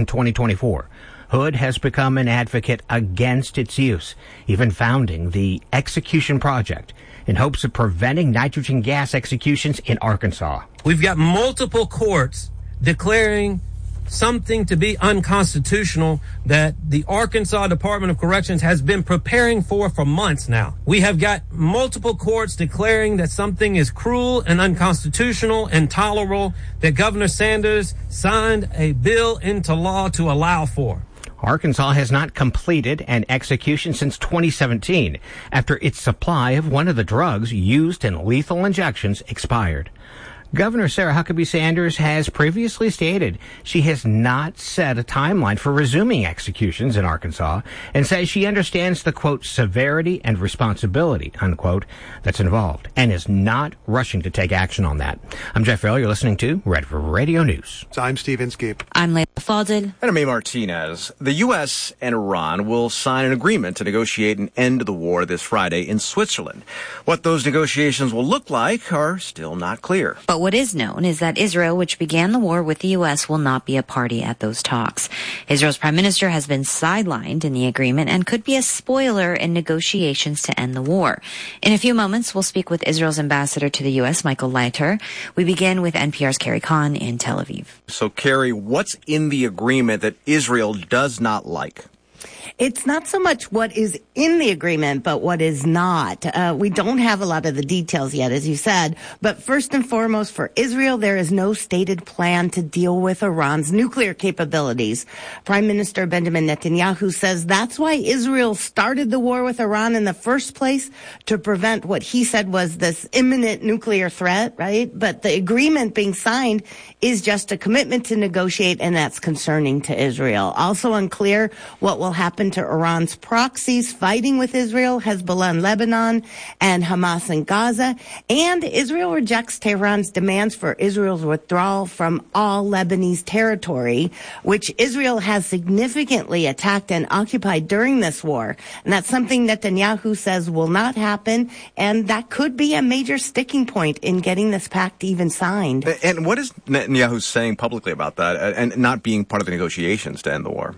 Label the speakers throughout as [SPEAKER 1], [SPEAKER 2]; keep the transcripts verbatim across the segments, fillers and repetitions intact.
[SPEAKER 1] in twenty twenty-four. Hood has become an advocate against its use, even founding the Execution Project in hopes of preventing nitrogen gas executions in Arkansas.
[SPEAKER 2] We've got multiple courts declaring something to be unconstitutional that the Arkansas Department of Corrections has been preparing for for months now. We have got multiple courts declaring that something is cruel and unconstitutional, intolerable, that Governor Sanders signed a bill into law to allow for.
[SPEAKER 1] Arkansas has not completed an execution since twenty seventeen after its supply of one of the drugs used in lethal injections expired. Governor Sarah Huckabee Sanders has previously stated she has not set a timeline for resuming executions in Arkansas and says she understands the, quote, severity and responsibility, unquote, that's involved and is not rushing to take action on that. I'm Jeff Farrell. You're listening to Red Radio News.
[SPEAKER 3] I'm Steve Inskeep.
[SPEAKER 4] I'm Leila Fadel.
[SPEAKER 5] And I'm A. Martinez. The U S and Iran will sign an agreement to negotiate an end to the war this Friday in Switzerland. What those negotiations will look like are still not clear.
[SPEAKER 4] But what is known is that Israel, which began the war with the U S, will not be a party at those talks. Israel's prime minister has been sidelined in the agreement and could be a spoiler in negotiations to end the war. In a few moments, we'll speak with Israel's ambassador to the U S, Michael Leiter. We begin with N P R's Carrie Kahn in Tel Aviv.
[SPEAKER 5] So, Carrie, what's in the agreement that Israel does not like?
[SPEAKER 6] It's not so much what is in the agreement, but what is not. Uh, we don't have a lot of the details yet, as you said. But first and foremost, for Israel, there is no stated plan to deal with Iran's nuclear capabilities. Prime Minister Benjamin Netanyahu says that's why Israel started the war with Iran in the first place, to prevent what he said was this imminent nuclear threat, right? But the agreement being signed is just a commitment to negotiate, and that's concerning to Israel. Also unclear what will happen to Iran's proxies fighting with Israel, Hezbollah in Lebanon and Hamas in Gaza. And Israel rejects Tehran's demands for Israel's withdrawal from all Lebanese territory, which Israel has significantly attacked and occupied during this war. And that's something Netanyahu says will not happen, and that could be a major sticking point in getting this pact even signed.
[SPEAKER 5] And what is Netanyahu saying publicly about that and not being part of the negotiations to end the war?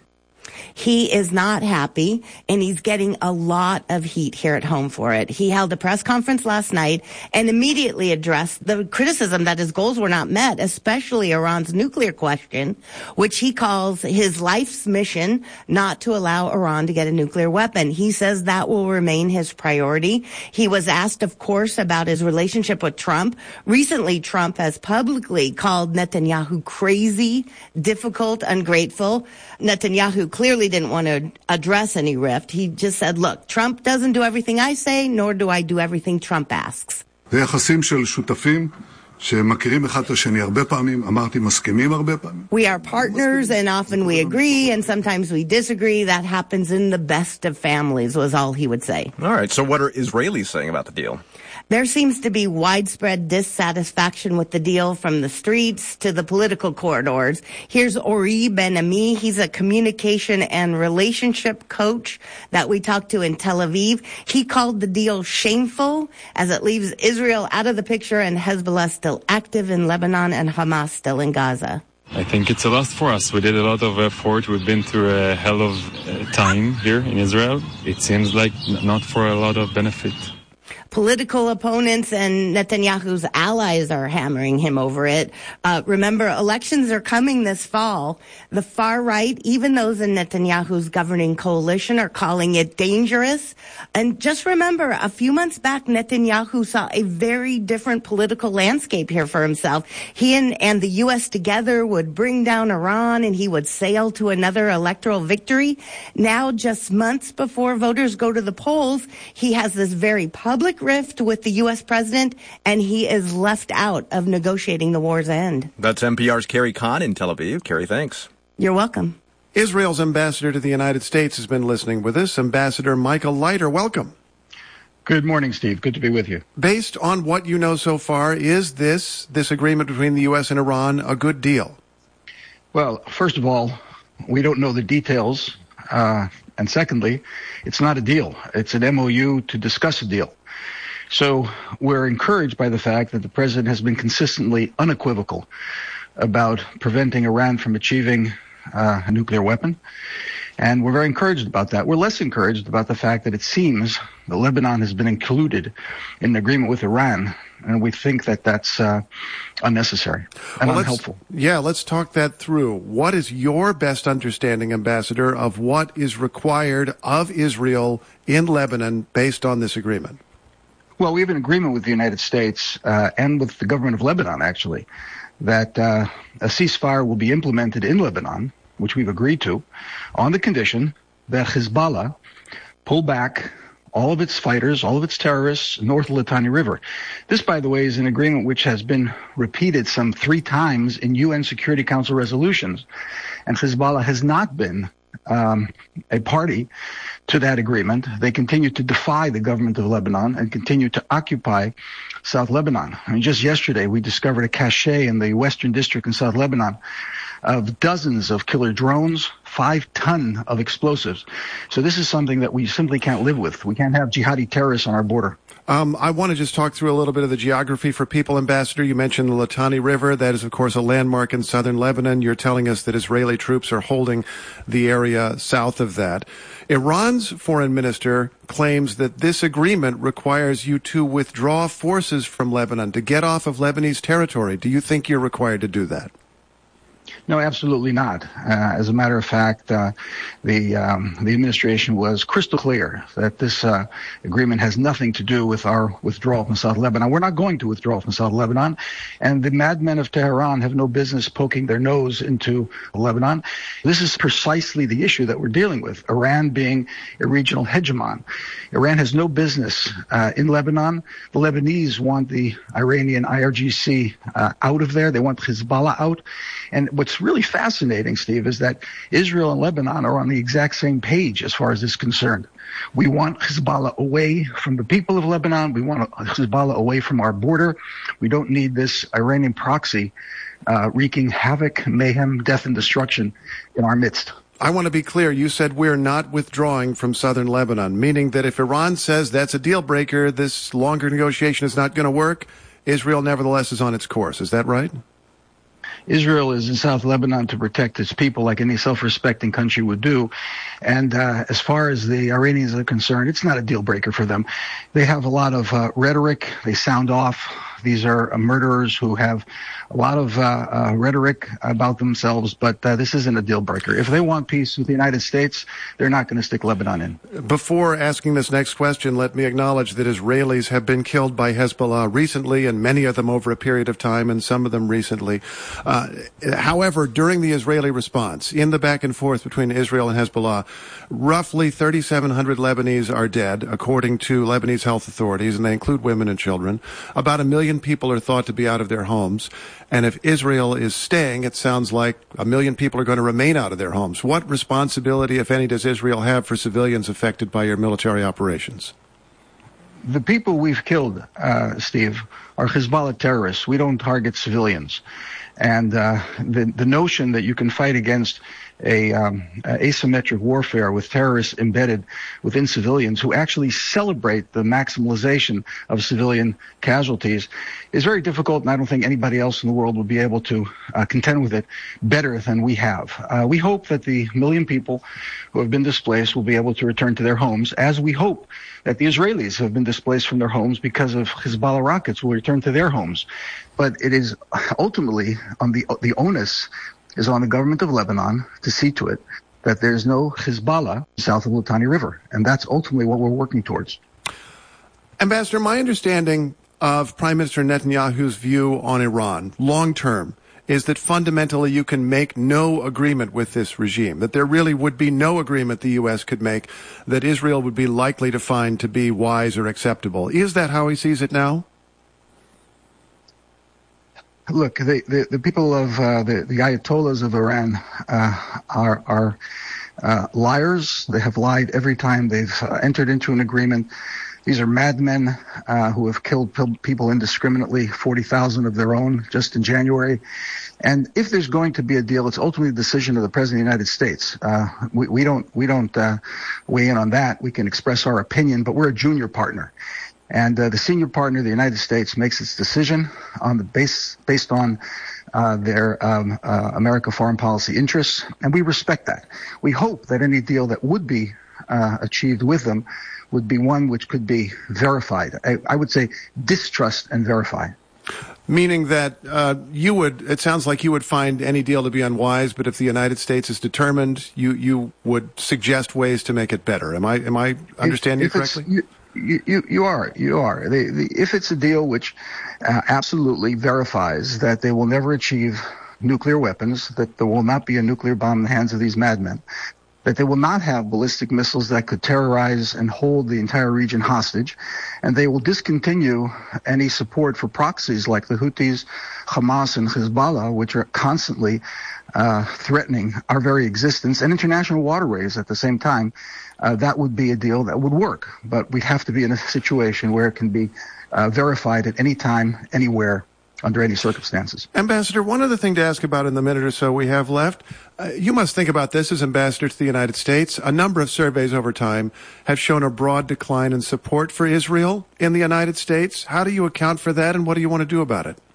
[SPEAKER 6] He is not happy, and he's getting a lot of heat here at home for it. He held a press conference last night and immediately addressed the criticism that his goals were not met, especially Iran's nuclear question, which he calls his life's mission not to allow Iran to get a nuclear weapon. He says that will remain his priority. He was asked, of course, about his relationship with Trump. Recently, Trump has publicly called Netanyahu crazy, difficult, ungrateful. Netanyahu clearly didn't want to address any rift. He just said, look, Trump doesn't do everything I say, nor do I do everything Trump asks.
[SPEAKER 7] We are partners
[SPEAKER 6] and often we agree and sometimes we disagree. That happens in the best of families, was all he would say.
[SPEAKER 5] All right. So what are Israelis saying about the deal?
[SPEAKER 6] There seems to be widespread dissatisfaction with the deal from the streets to the political corridors. Here's Ori Ben-Ami. He's a communication and relationship coach that we talked to in Tel Aviv. He called the deal shameful as it leaves Israel out of the picture and Hezbollah still active in Lebanon and Hamas still in Gaza.
[SPEAKER 8] I think it's a loss for us. We did a lot of effort. We've been through a hell of a time here in Israel. It seems like not for a lot of benefit.
[SPEAKER 6] Political opponents and Netanyahu's allies are hammering him over it. Uh, remember, elections are coming this fall. The far right, even those in Netanyahu's governing coalition, are calling it dangerous. And just remember, a few months back, Netanyahu saw a very different political landscape here for himself. He and, and the U S together would bring down Iran, and he would sail to another electoral victory. Now, just months before voters go to the polls, he has this very public rift with the U S president, and he is left out of negotiating the war's end.
[SPEAKER 5] That's N P R's Carrie Kahn in Tel Aviv. Carrie, thanks.
[SPEAKER 6] You're welcome.
[SPEAKER 3] Israel's ambassador to the United States has been listening with us. Ambassador Michael Leiter, welcome.
[SPEAKER 9] Good morning, Steve. Good to be with you.
[SPEAKER 3] Based on what you know so far, is this, this agreement between the U S and Iran a good deal?
[SPEAKER 9] Well, first of all, we don't know the details. Uh, and secondly, it's not a deal. It's an M O U to discuss a deal. So we're encouraged by the fact that the president has been consistently unequivocal about preventing Iran from achieving uh, a nuclear weapon. And we're very encouraged about that. We're less encouraged about the fact that it seems that Lebanon has been included in an agreement with Iran, and we think that that's uh, unnecessary and
[SPEAKER 3] well,
[SPEAKER 9] unhelpful.
[SPEAKER 3] Let's, yeah, let's talk that through. What is your best understanding, Ambassador, of what is required of Israel in Lebanon based on this agreement?
[SPEAKER 9] Well, we have an agreement with the United States uh, and with the government of Lebanon, actually, that uh, a ceasefire will be implemented in Lebanon, which we've agreed to, on the condition that Hezbollah pull back all of its fighters, all of its terrorists north of the Litani River. This, by the way, is an agreement which has been repeated some three times in U N Security Council resolutions, and Hezbollah has not been um, a party to that agreement. They continue to defy the government of Lebanon and continue to occupy South Lebanon. I mean, just yesterday we discovered a cache in the Western District in South Lebanon of dozens of killer drones, five ton of explosives. So this is something that we simply can't live with. We can't have jihadi terrorists on our border.
[SPEAKER 3] Um, I want to just talk through a little bit of the geography for people, Ambassador. You mentioned the Litani River. That is, of course, a landmark in southern Lebanon. You're telling us that Israeli troops are holding the area south of that. Iran's foreign minister claims that this agreement requires you to withdraw forces from Lebanon, to get off of Lebanese territory. Do you think you're required to do that?
[SPEAKER 9] No, absolutely not. Uh, as a matter of fact, uh, the um, the administration was crystal clear that this uh, agreement has nothing to do with our withdrawal from South Lebanon. We're not going to withdraw from South Lebanon, and the madmen of Tehran have no business poking their nose into Lebanon. This is precisely the issue that we're dealing with, Iran being a regional hegemon. Iran has no business uh, in Lebanon. The Lebanese want the Iranian I R G C uh, out of there. They want Hezbollah out. And what's really fascinating, Steve, is that Israel and Lebanon are on the exact same page as far as this is concerned. We want Hezbollah away from the people of Lebanon. We want Hezbollah away from our border. We don't need this Iranian proxy uh, wreaking havoc, mayhem, death, and destruction in our midst.
[SPEAKER 3] I want to be clear. You said we're not withdrawing from southern Lebanon, meaning that if Iran says that's a deal breaker, this longer negotiation is not going to work, Israel nevertheless is on its course. Is that right?
[SPEAKER 9] Israel is in South Lebanon to protect its people like any self-respecting country would do. And uh, as far as the Iranians are concerned, it's not a deal breaker for them. They have a lot of uh, rhetoric. They sound off. These are uh, murderers who have a lot of uh, uh, rhetoric about themselves, but uh, this isn't a deal breaker. If they want peace with the United States, they're not going to stick Lebanon in.
[SPEAKER 3] Before asking this next question, let me acknowledge that Israelis have been killed by Hezbollah recently, and many of them over a period of time, and some of them recently. Uh, however, during the Israeli response, in the back and forth between Israel and Hezbollah, roughly thirty-seven hundred Lebanese are dead, according to Lebanese health authorities, and they include women and children. About a million people are thought to be out of their homes. And if Israel is staying, it sounds like a million people are going to remain out of their homes. What responsibility, if any, does Israel have for civilians affected by your military operations?
[SPEAKER 9] The people we've killed, uh, Steve, are Hezbollah terrorists. We don't target civilians. And uh, the, the notion that you can fight against a um, asymmetric warfare with terrorists embedded within civilians who actually celebrate the maximalization of civilian casualties is very difficult, and I don't think anybody else in the world would be able to uh, contend with it better than we have. Uh, we hope that the million people who have been displaced will be able to return to their homes, as we hope that the Israelis who have been displaced from their homes because of Hezbollah rockets will return to their homes. But it is ultimately on the the onus is on the government of Lebanon to see to it that there's no Hezbollah south of the Litani River. And that's ultimately what we're working towards.
[SPEAKER 3] Ambassador, my understanding of Prime Minister Netanyahu's view on Iran, long term, is that fundamentally you can make no agreement with this regime, that there really would be no agreement the U S could make that Israel would be likely to find to be wise or acceptable. Is that how he sees it now?
[SPEAKER 9] Look, the, the, the people of uh, the, the Ayatollahs of Iran uh, are, are uh, liars. They have lied every time they've uh, entered into an agreement. These are madmen uh, who have killed people indiscriminately, forty thousand of their own just in January. And if there's going to be a deal, it's ultimately the decision of the President of the United States. Uh, we, we don't, we don't uh, weigh in on that. We can express our opinion, but we're a junior partner. And uh, the senior partner, the United States, makes its decision on the base based on uh, their um, uh, America foreign policy interests, and we respect that. We hope that any deal that would be uh, achieved with them would be one which could be verified. I, I would say distrust and verify.
[SPEAKER 3] Meaning that uh, you would, it sounds like you would find any deal to be unwise, but if the United States is determined, you, you would suggest ways to make it better. Am I am I understanding
[SPEAKER 9] if,
[SPEAKER 3] you
[SPEAKER 9] if
[SPEAKER 3] correctly?
[SPEAKER 9] You, you, you are. You are. The, the, if it's a deal which uh, absolutely verifies that they will never achieve nuclear weapons, that there will not be a nuclear bomb in the hands of these madmen, that they will not have ballistic missiles that could terrorize and hold the entire region hostage, and they will discontinue any support for proxies like the Houthis, Hamas, and Hezbollah, which are constantly uh, threatening our very existence, and international waterways at the same time, uh, that would be a deal that would work. But we'd have to be in a situation where it can be uh, verified at any time, anywhere, under any circumstances.
[SPEAKER 3] Ambassador, one other thing to ask about in the minute or so we have left. Uh, you must think about this as ambassador to the United States. A number of surveys over time have shown a broad decline in support for Israel in the United States. How do you account for that, and what do you want to do about it?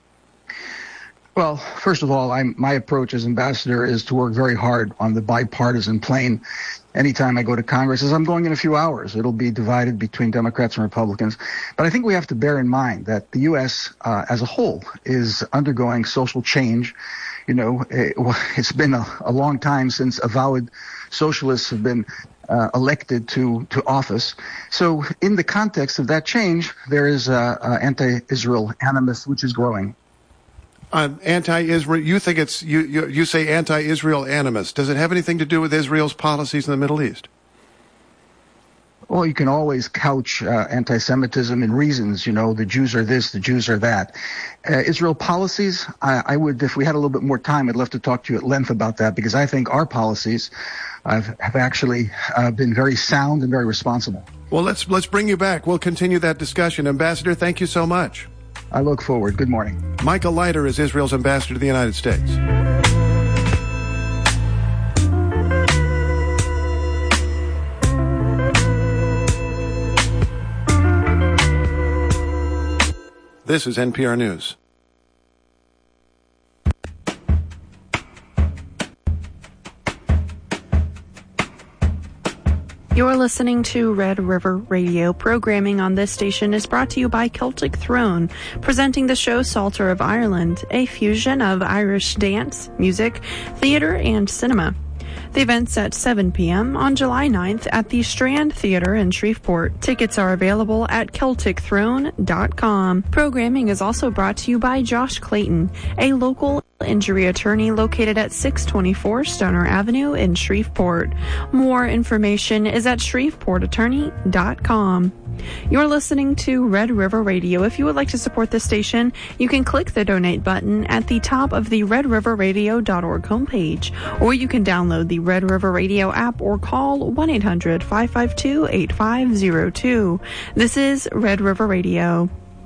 [SPEAKER 9] Well, first of all, I'm, my approach as ambassador is to work very hard on the bipartisan plane. Anytime I go to Congress, as I'm going in a few hours, it'll be divided between Democrats and Republicans. But I think we have to bear in mind that the U S uh, as a whole is undergoing social change. You know, it, it's been a, a long time since avowed socialists have been uh, elected to, to office. So in the context of that change, there is uh, uh, anti-Israel animus, which is growing.
[SPEAKER 3] Um, anti-Israel, you think it's, you, you, you say anti-Israel animus. Does it have anything to do with Israel's policies in the Middle East?
[SPEAKER 9] Well, you can always couch uh, anti-Semitism in reasons, you know, the Jews are this, the Jews are that. Uh, Israel policies, I, I would, if we had a little bit more time, I'd love to talk to you at length about that, because I think our policies uh, have actually uh, been very sound and very responsible.
[SPEAKER 3] Well, let's, let's bring you back. We'll continue that discussion. Ambassador, thank you so much.
[SPEAKER 9] I look forward. Good morning.
[SPEAKER 3] Michael Leiter is Israel's ambassador to the United States. This is N P R News.
[SPEAKER 7] You're listening to Red River Radio. Programming on this station is brought to you by Celtic Throne, presenting the show Psalter of Ireland, a fusion of Irish dance, music, theater, and cinema. The event's at seven p.m. on July ninth at the Strand Theater in Shreveport. Tickets are available at Celtic Throne dot com. Programming is also brought to you by Josh Clayton, a local injury attorney located at six twenty-four Stoner Avenue in Shreveport. More information is at Shreveport Attorney dot com. You're listening to Red River Radio. If you would like to support this station, you can click the donate button at the top of the red river radio dot org homepage, or you can download the Red River Radio app or call one eight hundred five five two eight five zero two. This is Red River Radio.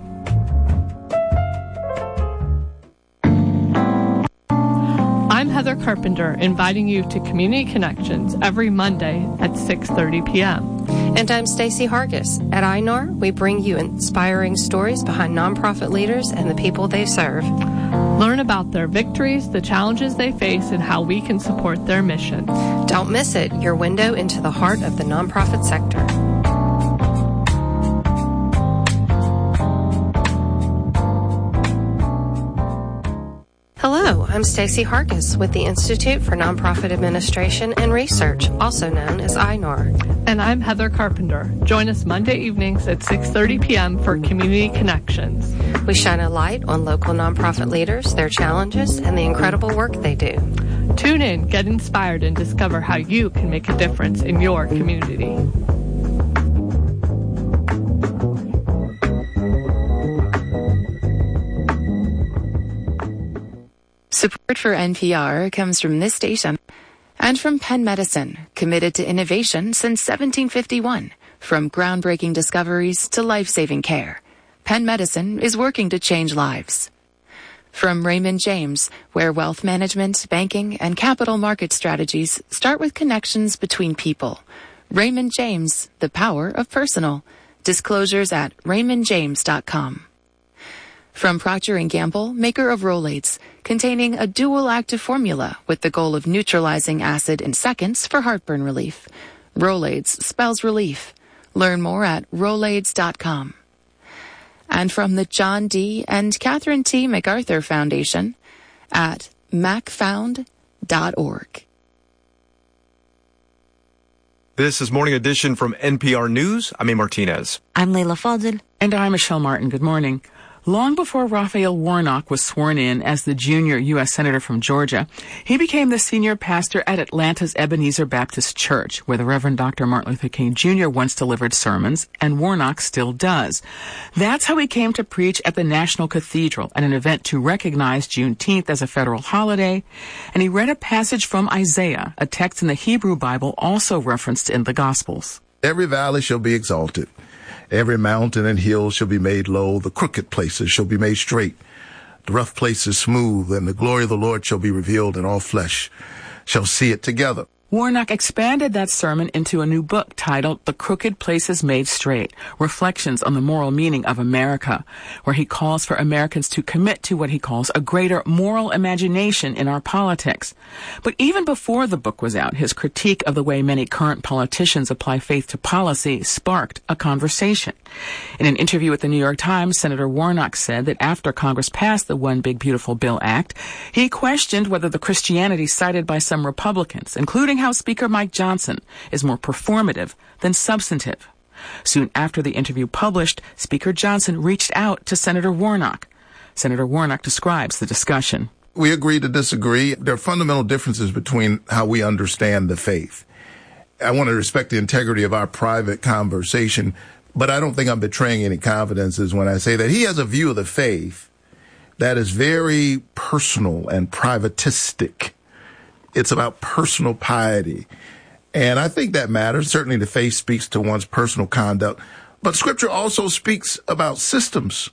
[SPEAKER 10] I'm Heather Carpenter, inviting you to Community Connections every Monday at six thirty p.m.
[SPEAKER 11] And I'm Stacy Hargis. At I N O R, we bring you inspiring stories behind nonprofit leaders and the people they serve.
[SPEAKER 10] Learn about their victories, the challenges they face, and how we can support their mission.
[SPEAKER 11] Don't miss it, your window into the heart of the nonprofit sector. Hello, I'm Stacy Hargis with the Institute for Nonprofit Administration and Research, also known as I N O R.
[SPEAKER 10] And I'm Heather Carpenter. Join us Monday evenings at six thirty p.m. for Community Connections.
[SPEAKER 11] We shine a light on local nonprofit leaders, their challenges, and the incredible work they do.
[SPEAKER 10] Tune in, get inspired, and discover how you can make a difference in your community.
[SPEAKER 12] Support for N P R comes from this station and from Penn Medicine, committed to innovation since seventeen fifty-one. From groundbreaking discoveries to life-saving care, Penn Medicine is working to change lives. From Raymond James, where wealth management, banking, and capital market strategies start with connections between people. Raymond James, the power of personal. Disclosures at raymond james dot com. From Procter and Gamble, maker of Rolaids, containing a dual active formula with the goal of neutralizing acid in seconds for heartburn relief. Rolaids spells relief. Learn more at rolaids dot com. And from the John D. and Catherine T. MacArthur Foundation at mac found dot org.
[SPEAKER 5] This is Morning Edition from N P R News. I'm A. Martinez.
[SPEAKER 4] I'm Leila Fadel.
[SPEAKER 13] And I'm Michelle Martin. Good morning. Long before Raphael Warnock was sworn in as the junior U S Senator from Georgia, he became the senior pastor at Atlanta's Ebenezer Baptist Church, where the Reverend Doctor Martin Luther King Junior once delivered sermons, and Warnock still does. That's how he came to preach at the National Cathedral at an event to recognize Juneteenth as a federal holiday, and he read a passage from Isaiah, a text in the Hebrew Bible also referenced in the Gospels.
[SPEAKER 14] Every valley shall be exalted. Every mountain and hill shall be made low. The crooked places shall be made straight. The rough places smooth, and the glory of the Lord shall be revealed, and all flesh shall see it together.
[SPEAKER 13] Warnock expanded that sermon into a new book titled The Crooked Places Made Straight, Reflections on the Moral Meaning of America, where he calls for Americans to commit to what he calls a greater moral imagination in our politics. But even before the book was out, his critique of the way many current politicians apply faith to policy sparked a conversation. In an interview with the New York Times, Senator Warnock said that after Congress passed the One Big Beautiful Bill Act, he questioned whether the Christianity cited by some Republicans, including House Speaker Mike Johnson, is more performative than substantive. Soon after the interview published, Speaker Johnson reached out to Senator Warnock. Senator Warnock describes the discussion.
[SPEAKER 14] We agree to disagree. There are fundamental differences between how we understand the faith. I want to respect the integrity of our private conversation, but I don't think I'm betraying any confidences when I say that he has a view of the faith that is very personal and privatistic. It's about personal piety. And I think that matters. Certainly the faith speaks to one's personal conduct. But Scripture also speaks about systems,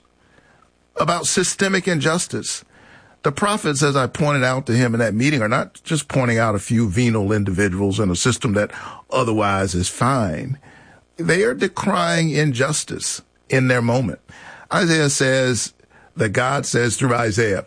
[SPEAKER 14] about systemic injustice. The prophets, as I pointed out to him in that meeting, are not just pointing out a few venal individuals in a system that otherwise is fine. They are decrying injustice in their moment. Isaiah says that God says through Isaiah,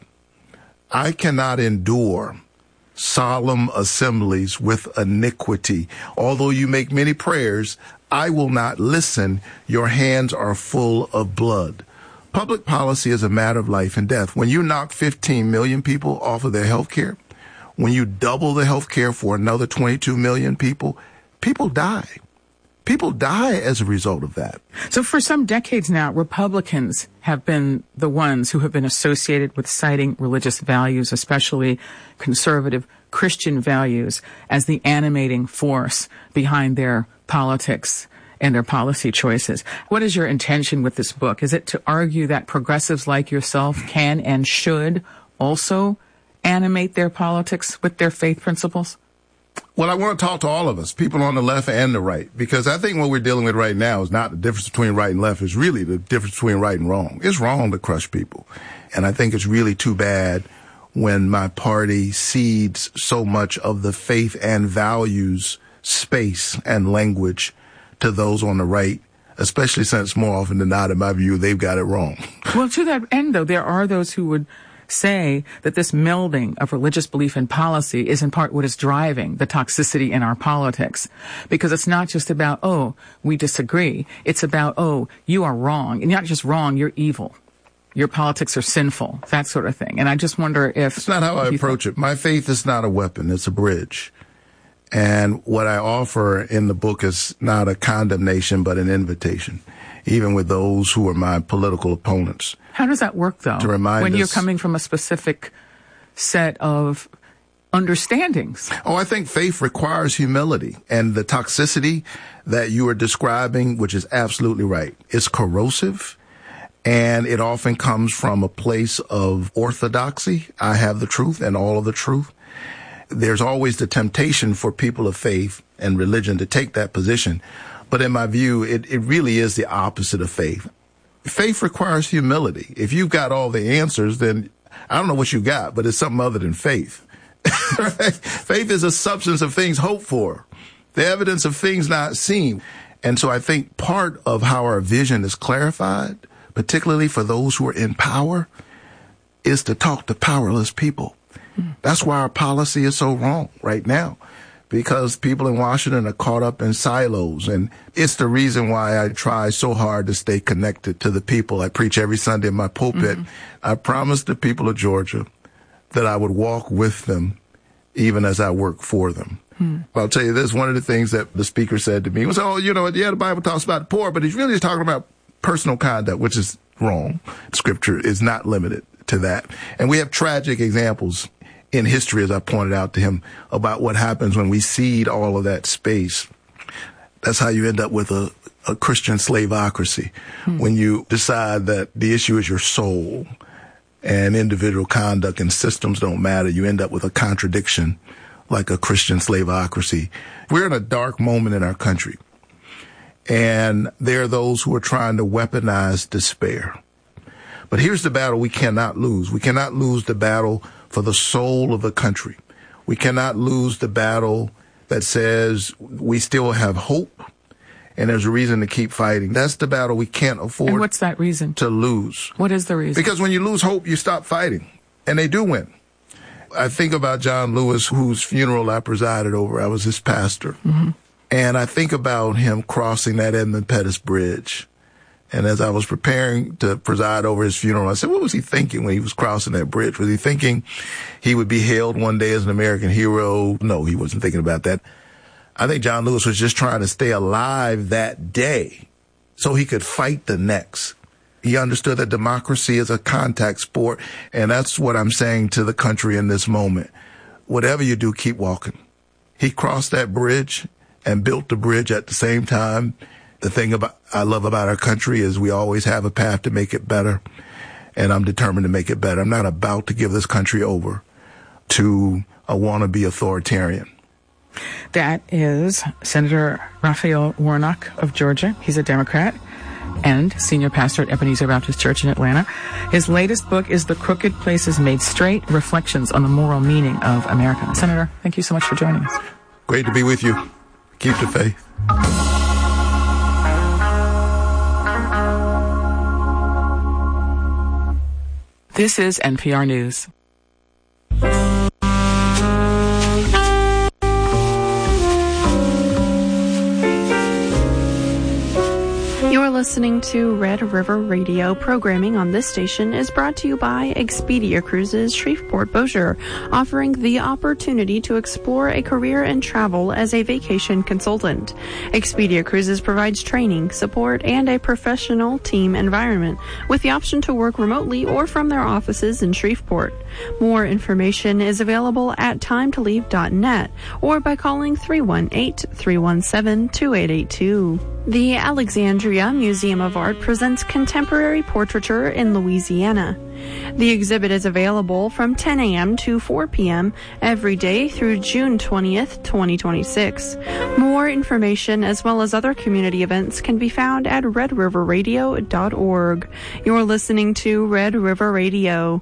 [SPEAKER 14] I cannot endure solemn assemblies with iniquity. Although you make many prayers, I will not listen. Your hands are full of blood. Public policy is a matter of life and death. When you knock fifteen million people off of their health care, when you double the health care for another twenty-two million people, people die. People die as a result of that.
[SPEAKER 13] So for some decades now, Republicans have been the ones who have been associated with citing religious values, especially conservative Christian values, as the animating force behind their politics and their policy choices. What is your intention with this book? Is it to argue that progressives like yourself can and should also animate their politics with their faith principles?
[SPEAKER 14] Well, I want to talk to all of us, people on the left and the right, because I think what we're dealing with right now is not the difference between right and left. It's really the difference between right and wrong. It's wrong to crush people. And I think it's really too bad when my party cedes so much of the faith and values space and language to those on the right, especially since more often than not, in my view, they've got it wrong.
[SPEAKER 13] Well, to that end, though, there are those who would say that this melding of religious belief and policy is in part what is driving the toxicity in our politics. Because it's not just about, oh, we disagree. It's about, oh, you are wrong. And you're not just wrong, you're evil. Your politics are sinful, that sort of thing. And I just wonder if...
[SPEAKER 14] It's not how I approach it. My faith is not a weapon. It's a bridge. And what I offer in the book is not a condemnation, but an invitation, even with those who are my political opponents.
[SPEAKER 13] How does that work, though,
[SPEAKER 14] to remind
[SPEAKER 13] when
[SPEAKER 14] us,
[SPEAKER 13] you're coming from a specific set of understandings?
[SPEAKER 14] Oh, I think faith requires humility. And the toxicity that you are describing, which is absolutely right, is corrosive. And it often comes from a place of orthodoxy. I have the truth and all of the truth. There's always the temptation for people of faith and religion to take that position. But in my view, it, it really is the opposite of faith. Faith requires humility. If you've got all the answers, then I don't know what you got, but it's something other than faith. Right? Faith is a substance of things hoped for, the evidence of things not seen. And so I think part of how our vision is clarified, particularly for those who are in power, is to talk to powerless people. Mm. That's why our policy is so wrong right now, because people in Washington are caught up in silos. And it's the reason why I try so hard to stay connected to the people. I preach every Sunday in my pulpit. Mm-hmm. I promised the people of Georgia that I would walk with them even as I work for them. Hmm. I'll tell you this, one of the things that the speaker said to me was, oh, you know, yeah, the Bible talks about the poor, but he's really just talking about personal conduct, which is wrong. Scripture is not limited to that. And we have tragic examples in history, as I pointed out to him, about what happens when we cede all of that space. That's how you end up with a, a Christian slavocracy, hmm. when you decide that the issue is your soul and individual conduct and systems don't matter. You end up with a contradiction like a Christian slavocracy. We're in a dark moment in our country, and there are those who are trying to weaponize despair. But here's the battle we cannot lose. We cannot lose the battle for the soul of the country. We cannot lose the battle that says we still have hope and there's a reason to keep fighting. That's the battle we can't afford.
[SPEAKER 13] And what's that reason?
[SPEAKER 14] To lose.
[SPEAKER 13] What is the reason?
[SPEAKER 14] Because when you lose hope, you stop fighting. And they do win. I think about John Lewis, whose funeral I presided over. I was his pastor. Mm-hmm. And I think about him crossing that Edmund Pettus Bridge. And as I was preparing to preside over his funeral, I said, what was he thinking when he was crossing that bridge? Was he thinking he would be hailed one day as an American hero? No, he wasn't thinking about that. I think John Lewis was just trying to stay alive that day so he could fight the next. He understood that democracy is a contact sport, and that's what I'm saying to the country in this moment. Whatever you do, keep walking. He crossed that bridge and built the bridge at the same time. The thing about I love about our country is we always have a path to make it better, and I'm determined to make it better. I'm not about to give this country over to a wannabe authoritarian.
[SPEAKER 13] That is Senator Raphael Warnock of Georgia. He's a Democrat and senior pastor at Ebenezer Baptist Church in Atlanta. His latest book is The Crooked Places Made Straight, Reflections on the Moral Meaning of America. Senator, thank you so much for joining us.
[SPEAKER 14] Great to be with you. Keep the faith.
[SPEAKER 13] This is N P R News.
[SPEAKER 7] You're listening to Red River Radio. Programming on this station is brought to you by Expedia Cruises Shreveport Bossier, offering the opportunity to explore a career in travel as a vacation consultant. Expedia Cruises provides training, support, and a professional team environment with the option to work remotely or from their offices in Shreveport. More information is available at time to leave dot net or by calling three one eight, three one seven, two eight eight two. The Alexandria Museum of Art presents contemporary portraiture in Louisiana. The exhibit is available from ten a.m. to four p.m. every day through June twentieth, twenty twenty-six. More information as well as other community events can be found at red river radio dot org. You're listening to Red River Radio.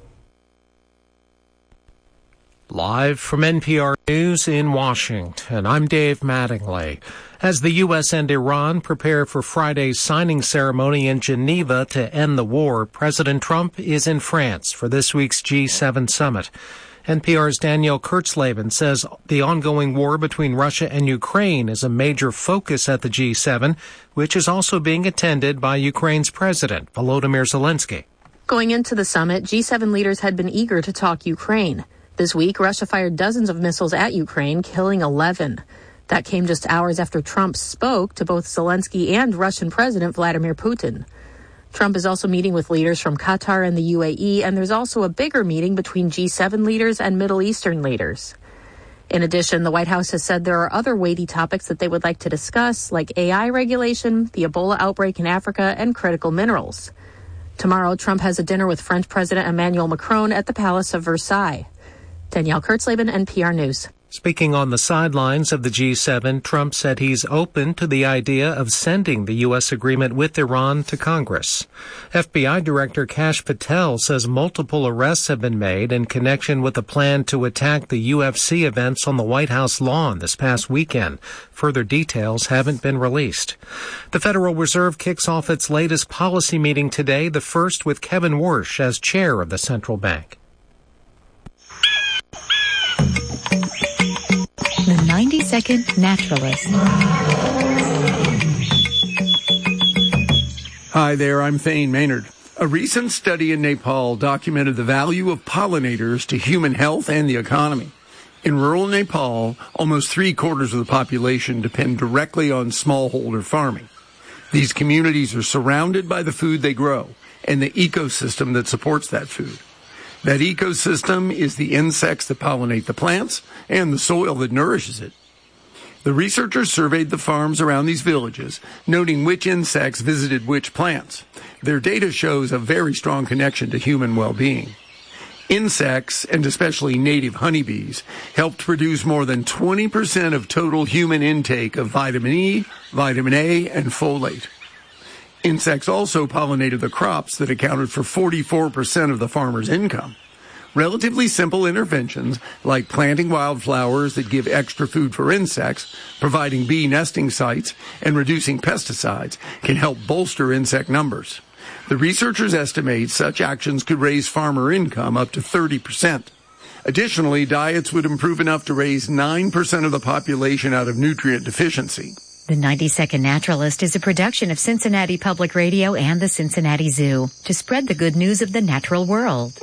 [SPEAKER 15] Live from N P R News in Washington, I'm Dave Mattingly. As the U S and Iran prepare for Friday's signing ceremony in Geneva to end the war, President Trump is in France for this week's G seven summit. N P R's Danielle Kurtzleben says the ongoing war between Russia and Ukraine is a major focus at the G seven, which is also being attended by Ukraine's President, Volodymyr Zelensky.
[SPEAKER 16] Going into the summit, G seven leaders had been eager to talk Ukraine. This week, Russia fired dozens of missiles at Ukraine, killing eleven. That came just hours after Trump spoke to both Zelensky and Russian President Vladimir Putin. Trump is also meeting with leaders from Qatar and the U A E, and there's also a bigger meeting between G seven leaders and Middle Eastern leaders. In addition, the White House has said there are other weighty topics that they would like to discuss, like A I regulation, the Ebola outbreak in Africa, and critical minerals. Tomorrow, Trump has a dinner with French President Emmanuel Macron at the Palace of Versailles. Danielle Kurtzleben, N P R News.
[SPEAKER 15] Speaking on the sidelines of the G seven, Trump said he's open to the idea of sending the U S agreement with Iran to Congress. F B I Director Kash Patel says multiple arrests have been made in connection with a plan to attack the U F C events on the White House lawn this past weekend. Further details haven't been released. The Federal Reserve kicks off its latest policy meeting today, the first with Kevin Warsh as chair of the central bank.
[SPEAKER 17] The ninety second Naturalist.
[SPEAKER 18] Hi there, I'm Thane Maynard. A recent study in Nepal documented the value of pollinators to human health and the economy. In rural Nepal, almost three quarters of the population depend directly on smallholder farming. These communities are surrounded by the food they grow and the ecosystem that supports that food. That ecosystem is the insects that pollinate the plants and the soil that nourishes it. The researchers surveyed the farms around these villages, noting which insects visited which plants. Their data shows a very strong connection to human well-being. Insects, and especially native honeybees, helped produce more than twenty percent of total human intake of vitamin E, vitamin A, and folate. Insects also pollinated the crops that accounted for forty-four percent of the farmer's income. Relatively simple interventions, like planting wildflowers that give extra food for insects, providing bee nesting sites, and reducing pesticides, can help bolster insect numbers. The researchers estimate such actions could raise farmer income up to thirty percent. Additionally, diets would improve enough to raise nine percent of the population out of nutrient deficiency.
[SPEAKER 17] The ninety second Naturalist is a production of Cincinnati Public Radio and the Cincinnati Zoo to spread the good news of the natural world.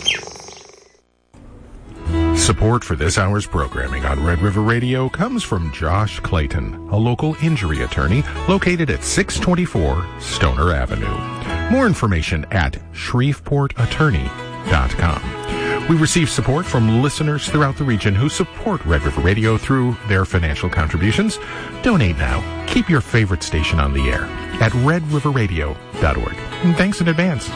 [SPEAKER 19] Support for this hour's programming on Red River Radio comes from Josh Clayton, a local injury attorney located at six twenty-four Stoner Avenue. More information at shreveport attorney dot com. We receive support from listeners throughout the region who support Red River Radio through their financial contributions. Donate now. Keep your favorite station on the air at red river radio dot org. And thanks in advance.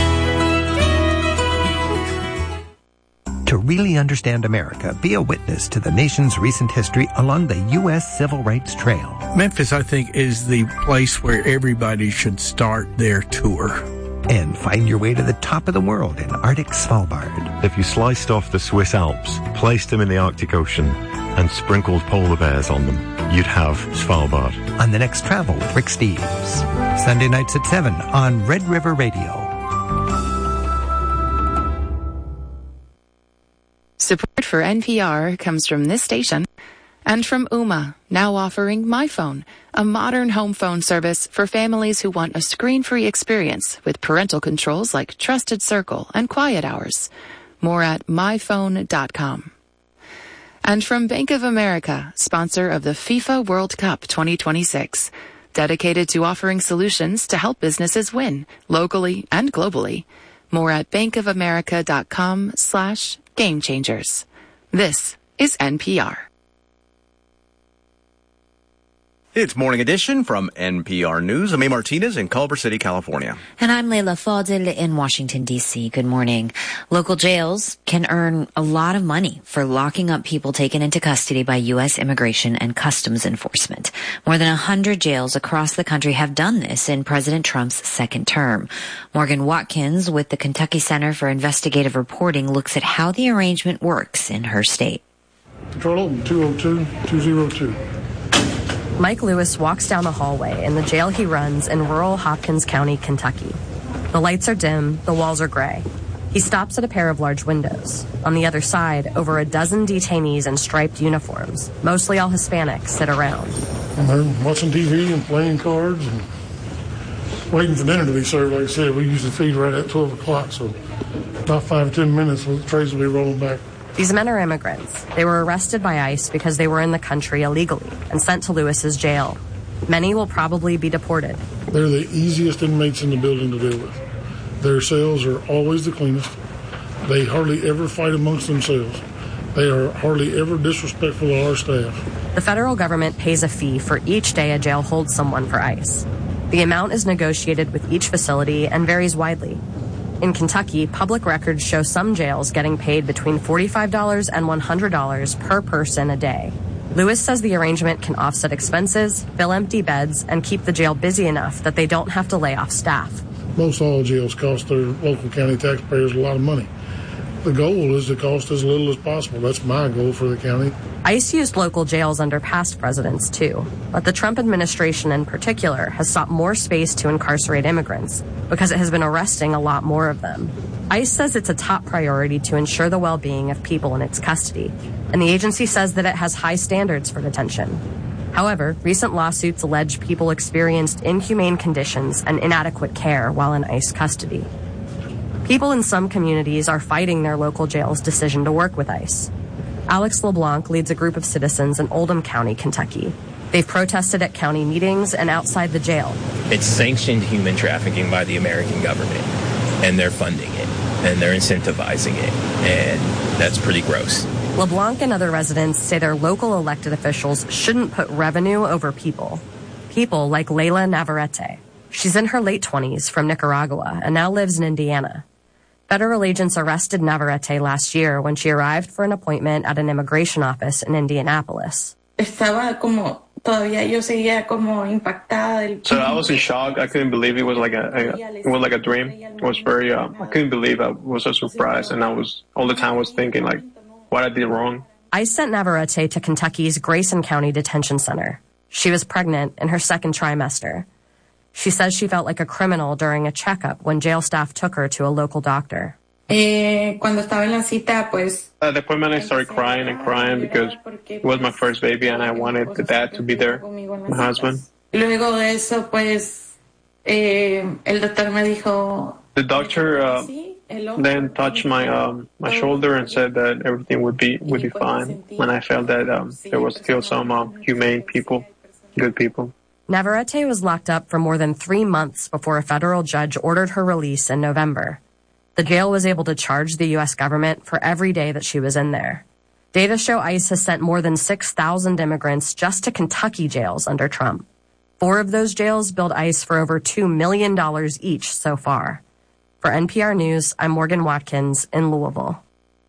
[SPEAKER 20] To really understand America, be a witness to the nation's recent history along the U S Civil Rights Trail.
[SPEAKER 21] Memphis, I think, is the place where everybody should start their tour.
[SPEAKER 20] And find your way to the top of the world in Arctic Svalbard.
[SPEAKER 22] If you sliced off the Swiss Alps, placed them in the Arctic Ocean, and sprinkled polar bears on them, you'd have Svalbard.
[SPEAKER 20] On the next Travel with Rick Steves. Sunday nights at seven on Red River Radio.
[SPEAKER 12] Support for N P R comes from this station and from Ooma, now offering MyPhone, a modern home phone service for families who want a screen-free experience with parental controls like Trusted Circle and Quiet Hours. More at my phone dot com. And from Bank of America, sponsor of the FIFA World Cup twenty twenty-six, dedicated to offering solutions to help businesses win, locally and globally. More at bankofamerica.com slash game changers. This is N P R.
[SPEAKER 5] It's Morning Edition from N P R News. I'm A. Martinez in Culver City, California.
[SPEAKER 4] And I'm Leila Fadel in Washington, D C. Good morning. Local jails can earn a lot of money for locking up people taken into custody by U S Immigration and Customs Enforcement. More than one hundred jails across the country have done this in President Trump's second term. Morgan Watkins with the Kentucky Center for Investigative Reporting looks at how the arrangement works in her state.
[SPEAKER 23] Control open, two oh two, two oh two.
[SPEAKER 24] Mike Lewis walks down the hallway in the jail he runs in rural Hopkins County, Kentucky. The lights are dim, the walls are gray. He stops at a pair of large windows. On the other side, over a dozen detainees in striped uniforms, mostly all Hispanics, sit around.
[SPEAKER 23] And they're watching T V and playing cards and waiting for dinner to be served. Like I said, we usually feed right at twelve o'clock, so about five or ten minutes, the trays will be rolling back.
[SPEAKER 24] These men are immigrants. They were arrested by ICE because they were in the country illegally and sent to Lewis's jail. Many will probably be deported.
[SPEAKER 23] They're the easiest inmates in the building to deal with. Their cells are always the cleanest. They hardly ever fight amongst themselves. They are hardly ever disrespectful of our staff.
[SPEAKER 24] The federal government pays a fee for each day a jail holds someone for ICE. The amount is negotiated with each facility and varies widely. In Kentucky, public records show some jails getting paid between forty-five dollars and one hundred dollars per person a day. Lewis says the arrangement can offset expenses, fill empty beds, and keep the jail busy enough that they don't have to lay off staff.
[SPEAKER 23] Most all jails cost their local county taxpayers a lot of money. The goal is to cost as little as possible. That's my goal for the county.
[SPEAKER 24] ICE used local jails under past presidents, too. But the Trump administration in particular has sought more space to incarcerate immigrants because it has been arresting a lot more of them. ICE says it's a top priority to ensure the well-being of people in its custody, and the agency says that it has high standards for detention. However, recent lawsuits allege people experienced inhumane conditions and inadequate care while in ICE custody. People in some communities are fighting their local jail's decision to work with ICE. Alex LeBlanc leads a group of citizens in Oldham County, Kentucky. They've protested at county meetings and outside the jail.
[SPEAKER 1] It's sanctioned human trafficking by the American government, and they're funding it, and they're incentivizing it, and that's pretty gross.
[SPEAKER 24] LeBlanc and other residents say their local elected officials shouldn't put revenue over people. People like Layla Navarrete. She's in her late twenties from Nicaragua and now lives in Indiana. Federal agents arrested Navarrete last year when she arrived for an appointment at an immigration office in Indianapolis.
[SPEAKER 2] Estaba como todavía yo seguía como impactada.
[SPEAKER 6] So I was in shock. I couldn't believe it was like a, a it was like a dream. It was very. Uh, I couldn't believe I was so surprised, and I was all the time was thinking like, what I did wrong.
[SPEAKER 24] I sent Navarrete to Kentucky's Grayson County Detention Center. She was pregnant in her second trimester. She says she felt like a criminal during a checkup when jail staff took her to a local doctor.
[SPEAKER 2] Eh, cuando estaba en la cita, pues.
[SPEAKER 6] At the appointment, I started crying and crying because it was my first baby and I wanted the dad to be there, my husband.
[SPEAKER 2] Luego de eso, pues, eh, el doctor me dijo.
[SPEAKER 6] The doctor uh, then touched my um, my shoulder and said that everything would be would be fine. When I felt that um, there was still some um, humane people, good people.
[SPEAKER 24] Navarrete was locked up for more than three months before a federal judge ordered her release in November. The jail was able to charge the U S government for every day that she was in there. Data show ICE has sent more than six thousand immigrants just to Kentucky jails under Trump. Four of those jails billed ICE for over two million dollars each so far. For N P R News, I'm Morgan Watkins in Louisville.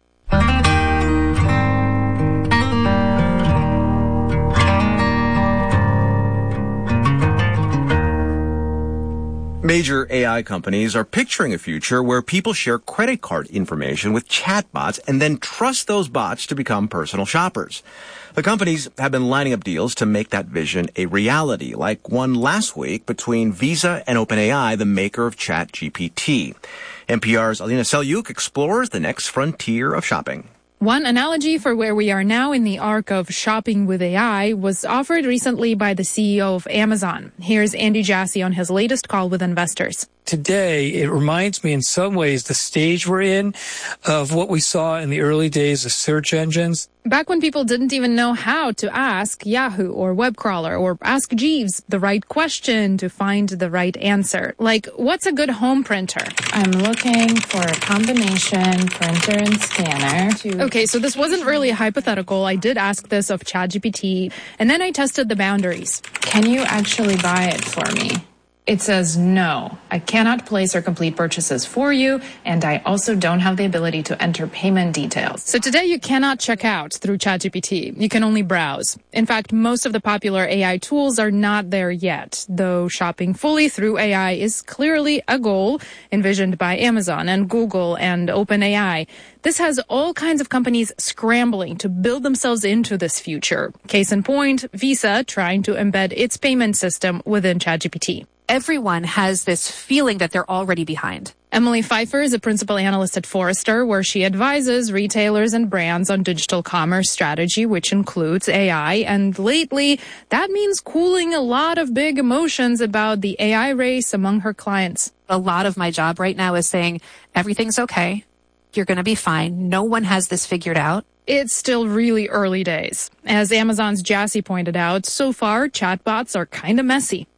[SPEAKER 5] Major A I companies are picturing a future where people share credit card information with chatbots and then trust those bots to become personal shoppers. The companies have been lining up deals to make that vision a reality, like one last week between Visa and OpenAI, the maker of ChatGPT. N P R's Alina Selyuk explores the next frontier of shopping.
[SPEAKER 8] One analogy for where we are now in the arc of shopping with A I was offered recently by the C E O of Amazon. Here's Andy Jassy on his latest call with investors.
[SPEAKER 25] Today, it reminds me in some ways the stage we're in of what we saw in the early days of search engines.
[SPEAKER 8] Back when people didn't even know how to ask Yahoo or Webcrawler or ask Jeeves the right question to find the right answer. Like, what's a good home printer?
[SPEAKER 26] I'm looking for a combination printer and scanner. To-
[SPEAKER 8] okay, so this wasn't really a hypothetical. I did ask this of ChatGPT, and then I tested the boundaries.
[SPEAKER 26] Can you actually buy it for me? It says, no, I cannot place or complete purchases for you, and I also don't have the ability to enter payment details.
[SPEAKER 8] So today you cannot check out through ChatGPT. You can only browse. In fact, most of the popular A I tools are not there yet, though shopping fully through A I is clearly a goal envisioned by Amazon and Google and OpenAI. This has all kinds of companies scrambling to build themselves into this future. Case in point, Visa trying to embed its payment system within ChatGPT.
[SPEAKER 27] Everyone has this feeling that they're already behind.
[SPEAKER 8] Emily Pfeiffer is a principal analyst at Forrester, where she advises retailers and brands on digital commerce strategy, which includes A I. And lately, that means cooling a lot of big emotions about the A I race among her clients.
[SPEAKER 27] A lot of my job right now is saying, everything's okay. You're going to be fine. No one has this figured out.
[SPEAKER 8] It's still really early days. As Amazon's Jassy pointed out, so far, chatbots are kind of messy.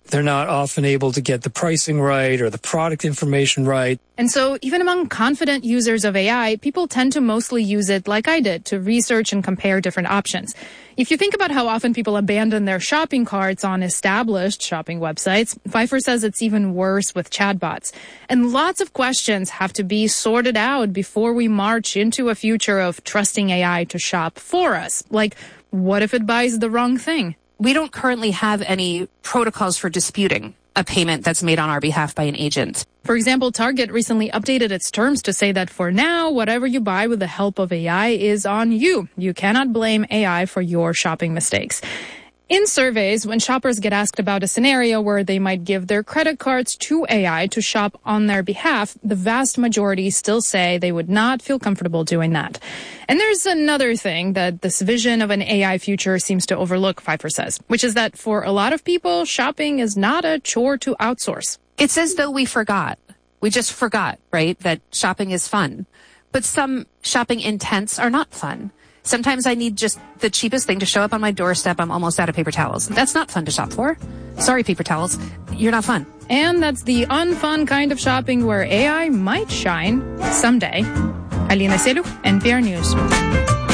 [SPEAKER 25] They're not often able to get the pricing right or the product information right.
[SPEAKER 8] And so even among confident users of A I, people tend to mostly use it like I did, to research and compare different options. If you think about how often people abandon their shopping carts on established shopping websites, Pfeiffer says it's even worse with chatbots. And lots of questions have to be sorted out before we march into a future of trusting A I to shop for us. Like, what if it buys the wrong thing?
[SPEAKER 27] We don't currently have any protocols for disputing a payment that's made on our behalf by an agent.
[SPEAKER 8] For example, Target recently updated its terms to say that for now, whatever you buy with the help of A I is on you. You cannot blame A I for your shopping mistakes. In surveys, when shoppers get asked about a scenario where they might give their credit cards to A I to shop on their behalf, the vast majority still say they would not feel comfortable doing that. And there's another thing that this vision of an A I future seems to overlook, Pfeiffer says, which is that for a lot of people, shopping is not a chore to outsource.
[SPEAKER 27] It's as though we forgot. We just forgot, right, that shopping is fun. But some shopping intents are not fun. Sometimes I need just the cheapest thing to show up on my doorstep. I'm almost out of paper towels. That's not fun to shop for. Sorry, paper towels. You're not fun.
[SPEAKER 8] And that's the unfun kind of shopping where A I might shine someday. Alina Selu, N P R News.